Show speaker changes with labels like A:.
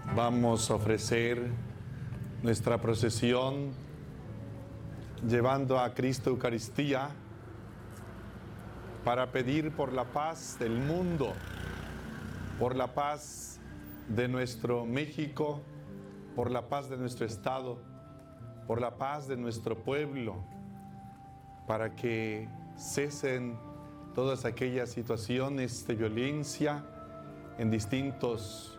A: Vamos a ofrecer nuestra procesión llevando a Cristo Eucaristía para pedir por la paz del mundo, por la paz de nuestro México, por la paz de nuestro Estado, por la paz de nuestro pueblo, para que cesen todas aquellas situaciones de violencia en distintos